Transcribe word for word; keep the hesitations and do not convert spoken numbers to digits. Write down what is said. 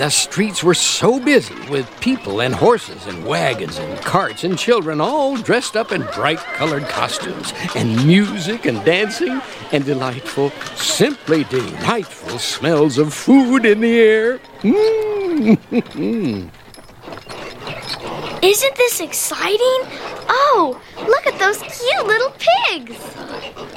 the streets were so busy with people and horses and wagons and carts and children all dressed up in bright-colored costumes and music and dancing and delightful, simply delightful smells of food in the air. Mm. Isn't this exciting? Oh, look at those cute little pigs!